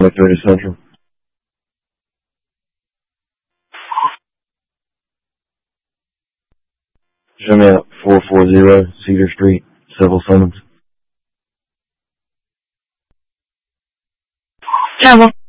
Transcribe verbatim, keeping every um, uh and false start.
thirty Central. Show me out four forty Cedar Street, Civil Summons. Travel.